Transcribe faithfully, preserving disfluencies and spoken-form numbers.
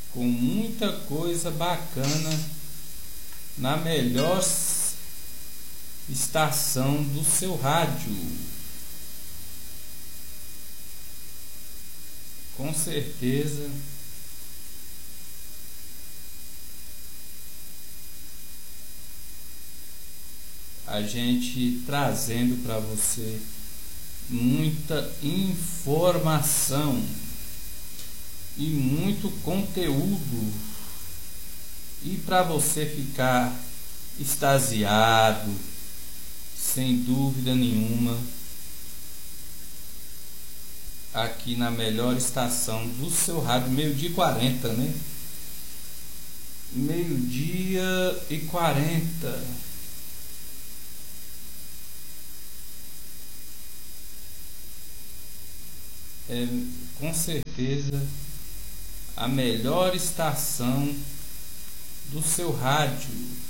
com muita coisa bacana na melhor estação do seu rádio. Com certeza a gente trazendo para você muita informação e muito conteúdo, e para você ficar extasiado, sem dúvida nenhuma, aqui na melhor estação do seu rádio, meio-dia e quarenta, né? Meio-dia e quarenta. É, com certeza a melhor estação do seu rádio.